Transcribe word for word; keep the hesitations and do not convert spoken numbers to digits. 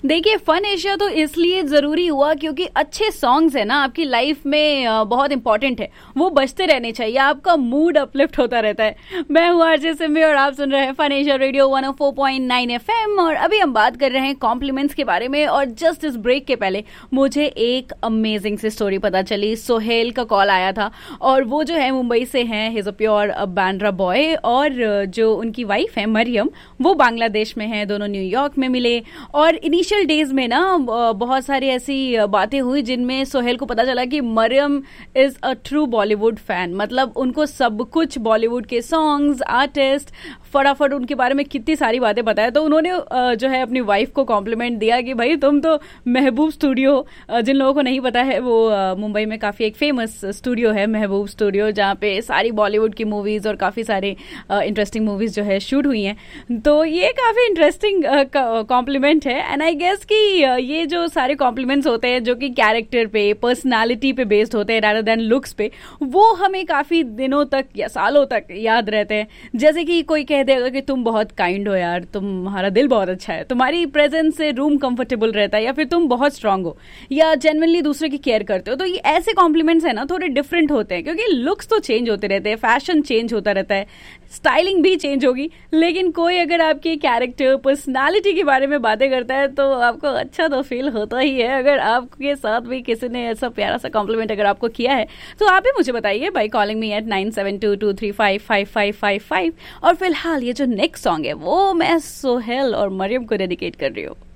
देखिए, fun Asia तो इसलिए जरूरी हुआ क्योंकि अच्छे सॉन्ग्स है ना आपकी लाइफ में बहुत इंपॉर्टेंट है, वो बजते रहने चाहिए, आपका मूड अपलिफ्ट होता रहता है। मैं हूँ आरजे सिमी और आप सुन रहे हैं fun Asia radio one O four point nine FM और अभी हम बात कर रहे हैं कॉम्प्लीमेंट्स के बारे में। और जस्ट इस ब्रेक के पहले मुझे एक अमेजिंग सी स्टोरी पता चली। सोहेल का कॉल आया था और वो जो है मुंबई से हैं, he is a pure Bandra boy, और जो उनकी वाइफ है मरियम वो बांग्लादेश में है, दोनों न्यूयॉर्क में मिले। और इनिशियल डेज में ना बहुत सारी ऐसी बातें हुई जिनमें सोहेल को पता चला कि Maryam is a true Bollywood fan, मतलब उनको सब कुछ बॉलीवुड के सॉन्ग्स, आर्टिस्ट, फटाफट उनके बारे में कितनी सारी बातें बताया। तो उन्होंने जो है अपनी वाइफ को कॉम्प्लीमेंट दिया कि भाई तुम तो महबूब स्टूडियो, जिन लोगों को नहीं पता है वो मुंबई में काफ़ी एक फेमस स्टूडियो है महबूब स्टूडियो, जहाँ पे सारी बॉलीवुड की मूवीज़ और काफ़ी सारे इंटरेस्टिंग मूवीज़ जो है शूट हुई हैं। तो ये काफ़ी इंटरेस्टिंग कॉम्प्लीमेंट है। एंड आई गेस कि ये जो सारे कॉम्प्लीमेंट्स होते हैं जो कि कैरेक्टर पे, पर्सनालिटी पे बेस्ड होते हैं रादर देन लुक्स पे, वो हमें काफ़ी दिनों तक या सालों तक याद रहते हैं। जैसे कि कोई कह देगा कि तुम बहुत काइंड हो यार, तुम्हारा दिल बहुत अच्छा है, तुम्हारी प्रेजेंस से रूम कंफर्टेबल रहता है, या फिर तुम बहुत स्ट्रांग हो, या जेन्युइनली दूसरे की केयर करते हो। तो ये ऐसे कॉम्प्लीमेंट्स है ना थोड़े डिफरेंट होते हैं क्योंकि लुक्स तो चेंज होते रहते हैं, फैशन चेंज होता रहता है, स्टाइलिंग भी चेंज होगी, लेकिन कोई अगर आपके कैरेक्टर, पर्सनालिटी के बारे में बातें करता है तो आपको अच्छा तो फील होता ही है। अगर आपके साथ भी किसी ने ऐसा प्यारा सा कॉम्प्लीमेंट अगर आपको किया है तो आप भी मुझे बताइए by calling me at nine seven to to three five five five five five. और फिलहाल ये जो नेक्स्ट सॉन्ग है वो मैं सोहेल और मरियम को डेडिकेट कर रही हूँ।